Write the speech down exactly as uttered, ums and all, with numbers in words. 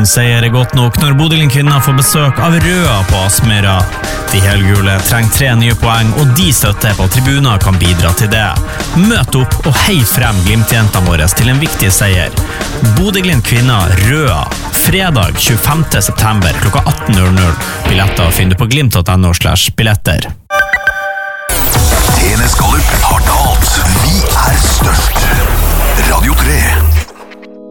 kun seier er godt nok når Bodø-Glimt-kvinner får besøk av Røa på Aspmyra. De helgule trenger tre nye poeng, og de støtter på tribuner kan bidra til det. Møt opp og hei frem Glimt-jentene våre til en viktig seier. Bodø-Glimt-kvinner Røa, fredag tjuefemte september klokka atten null null. Billetter finner du på glimt punktum no slash billetter. T N S Gallup har talt. Vi er størst. Radio tre.